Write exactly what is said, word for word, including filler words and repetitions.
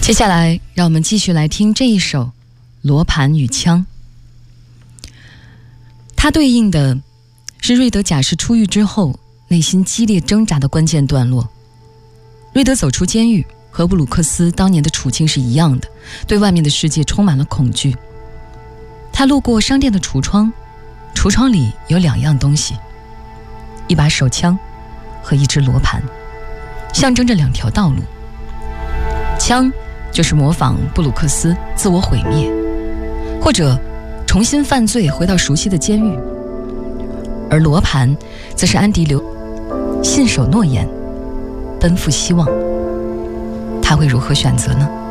接下来让我们继续来听这一首《罗盘与枪》。它对应的是瑞德假释出狱之后内心激烈挣扎的关键段落。瑞德走出监狱，和布鲁克斯当年的处境是一样的，对外面的世界充满了恐惧。他路过商店的橱窗，橱窗里有两样东西，一把手枪和一只罗盘，象征着两条道路。枪就是模仿布鲁克斯自我毁灭，或者重新犯罪回到熟悉的监狱，而罗盘则是安迪留信守诺言，奔赴希望。他会如何选择呢？